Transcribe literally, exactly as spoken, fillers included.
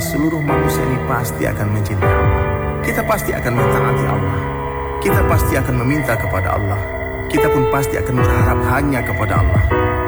seluruh manusia ini pasti akan mencintai Allah. Kita pasti akan mentaati Allah. Kita pasti akan meminta kepada Allah. Kita pun pasti akan berharap hanya kepada Allah.